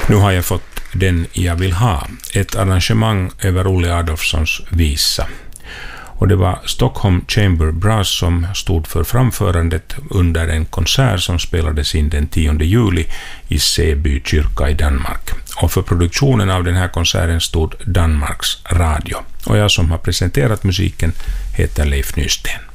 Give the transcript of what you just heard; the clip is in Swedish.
Nu har jag fått den jag vill ha. Ett arrangemang över Olle Adolfssons visa. Och det var Stockholm Chamber Brass som stod för framförandet under en konsert som spelades in den 10 juli i Seby kyrka i Danmark. Och för produktionen av den här konserten stod Danmarks Radio. Och jag som har presenterat musiken heter Leif Nysten.